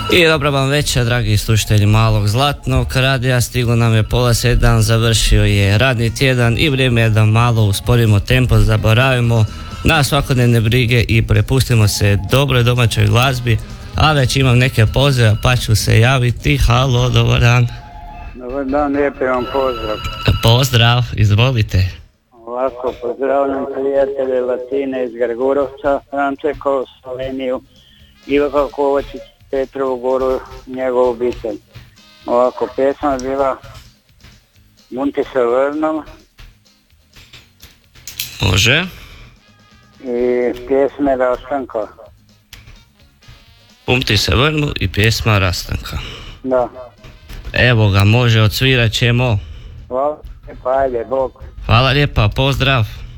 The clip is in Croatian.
I dobra vam večer, dragi slušatelji Malog Zlatnog radija. Stiglo nam je 6:30, završio je radni tjedan i vrijeme je da malo usporimo tempo, zaboravimo na svakodnevne brige i prepustimo se dobroj domaćoj glazbi. A već imam neke pozive, pa ću se javiti. Halo, dobar dan. Dobar dan, lijepi vam pozdrav. Pozdrav, izvolite. Ovako, pozdravljam prijatelje Latine iz Grgurovca, Frančeko, Sloveniju, Ivaka Kovačić, Petrovu Goru, njegovu obitelj. Ovako, pjesma je bila Bunti se vrnom. Može. I pjesme Rastanka. Bunti se vrnu i pjesma Rastanka. Da. Evo ga, može, odsvirat ćemo. Hvala, ajde, Bog. Hvala lijepa, pozdrav.